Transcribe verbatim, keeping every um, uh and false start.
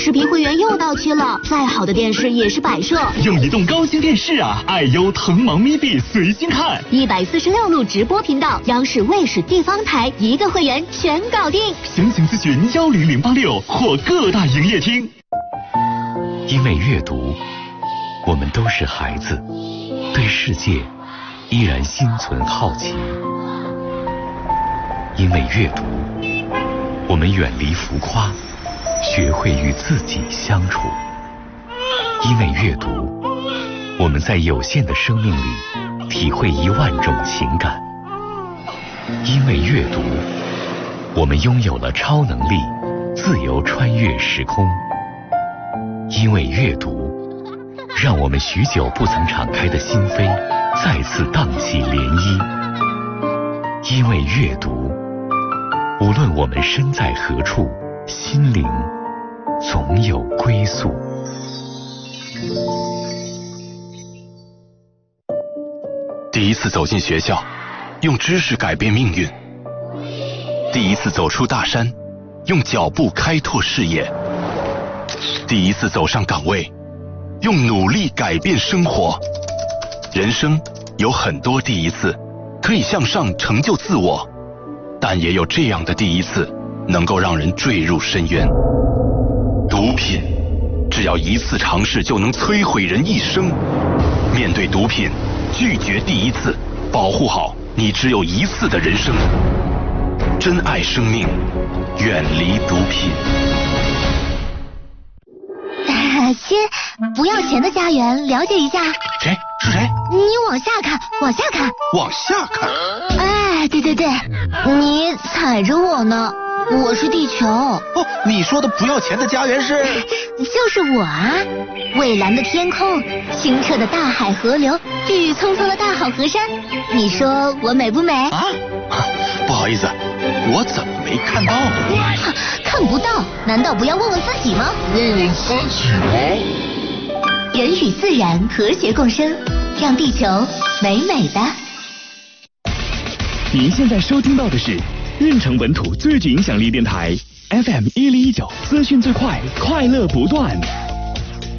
视频会员又到期了，再好的电视也是摆设。 用移动高清电视啊，爱优腾芒咪币随心看， 一百四十六路直播频道，央视、卫视、地方台一个会员全搞定。 详情咨询幺零零八六或各大营业厅。 因为阅读，我们都是孩子，对世界依然心存好奇。因为阅读，我们远离浮夸，学会与自己相处。因为阅读，我们在有限的生命里体会一万种情感。因为阅读，我们拥有了超能力，自由穿越时空。因为阅读，让我们许久不曾敞开的心扉再次荡起涟漪。因为阅读，无论我们身在何处，心灵总有归宿。 第一次走进学校，用知识改变命运；第一次走出大山，用脚步开拓视野；第一次走上岗位，用努力改变生活。人生有很多第一次，可以向上成就自我，但也有这样的第一次，能够让人坠入深渊。毒品，只要一次尝试就能摧毁人一生。面对毒品，拒绝第一次，保护好你只有一次的人生。珍爱生命，远离毒品。 先不要钱的家园，了解一下。 谁？是谁？ 你往下看，往下看， 往下看。 哎，对对对，你踩着我呢，我是地球。 哦，你说的不要钱的家园是？ 就是我啊！蔚蓝的天空，清澈的大海河流，郁郁葱葱的大好河山，你说我美不美？ 啊？不好意思，我怎么没看到呢？ 看不到，难道不要问问自己吗？ 问问自己吗？ 人与自然和谐共生，让地球美美的。 您现在收听到的是运城本土最具影响力电台 F M 一零一九，资讯最快，快乐不断。